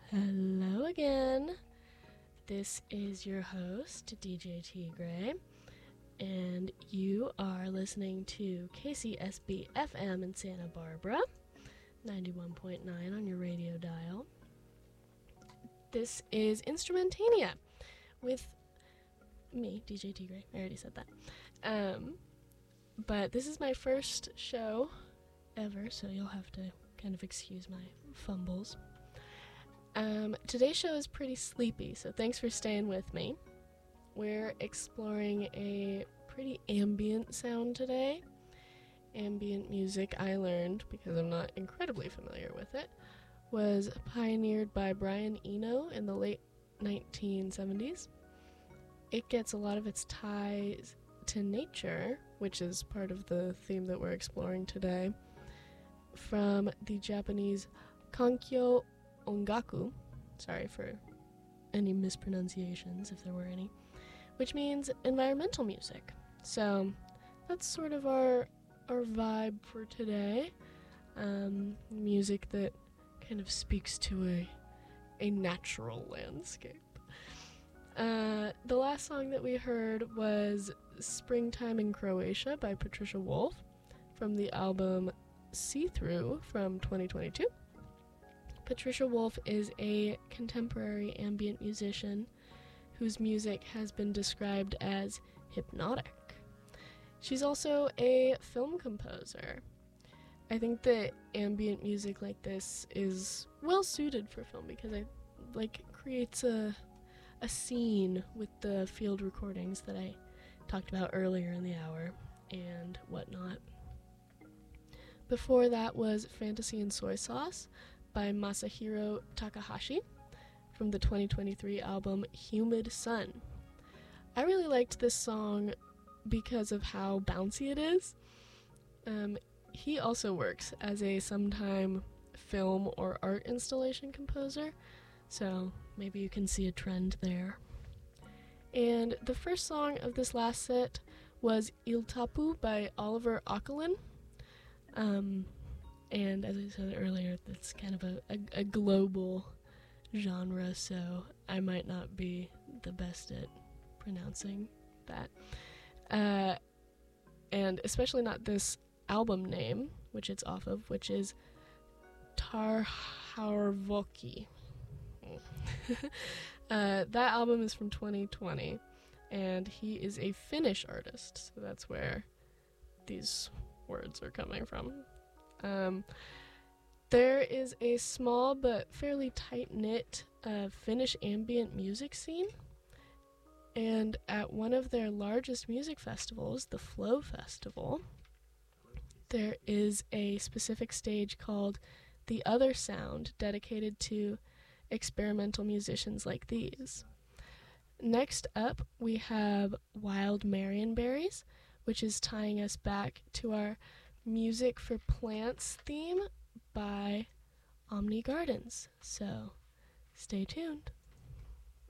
Hello again. This is your host, DJ T. Gray, and you are listening to KCSB FM in Santa Barbara, 91.9 on your radio dial. This is Instrumentania with me, DJ T. Gray. I already said that. But this is my first show ever, so you'll have to kind of excuse my fumbles. Today's show is pretty sleepy, so thanks for staying with me. We're exploring a pretty ambient sound today. Ambient music, I learned, because I'm not incredibly familiar with it, was pioneered by Brian Eno in the late 1970s. It gets a lot of its ties to nature, which is part of the theme that we're exploring today, from the Japanese Kankyo Ongaku, sorry for any mispronunciations if there were any, which means environmental music. So that's sort of our vibe for today. Music that kind of speaks to a natural landscape. The last song that we heard was Springtime in Croatia by Patricia Wolf from the album See Through from 2022. Patricia Wolf is a contemporary ambient musician whose music has been described as hypnotic. She's also a film composer. I think that ambient music like this is well suited for film because it creates a scene with the field recordings that I talked about earlier in the hour and whatnot. Before that was Fantasy and Soy Sauce by Masahiro Takahashi from the 2023 album Humid Sun. I really liked this song because of how bouncy it is. He also works as a sometime film or art installation composer, so maybe you can see a trend there. And the first song of this last set was Il Tapu by Oliver Ockelin. And as I said earlier, it's kind of a global genre, so I might not be the best at pronouncing that. And especially not this album name, which it's off of, which is Tarharvoki. That album is from 2020, and he is a Finnish artist, so that's where these words are coming from. There is a small but fairly tight-knit Finnish ambient music scene, and at one of their largest music festivals, the Flow Festival, there is a specific stage called The Other Sound dedicated to experimental musicians like these. Next up, we have Wild Marionberries, which is tying us back to our Music for Plants theme by Omni Gardens. So, stay tuned.